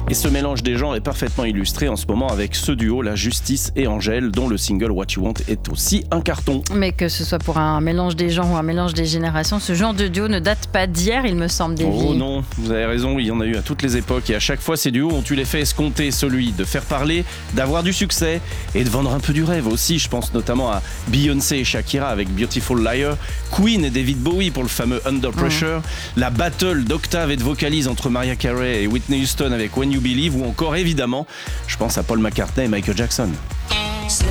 Et ce mélange des genres est parfaitement illustré en ce moment avec ce duo, la Justice et Angèle, dont le single What You Want est aussi un carton. Mais que ce soit pour un mélange des genres ou un mélange des générations, ce genre de duo ne date pas d'hier, il me semble, Davy. Oh non, vous avez raison, il y en a eu à toutes les époques et à chaque fois ces duos ont eu l'effet escompté, celui de faire parler, d'avoir du succès et de vendre un peu du rêve aussi. Je pense notamment à Beyoncé et Shakira avec Beautiful Liar, Queen et David Bowie pour le fameux Under Pressure, la battle d'octave et de vocalise entre Mariah Carey et Whitney Houston avec When You Believe, ou encore évidemment, je pense à Paul McCartney et Michael Jackson.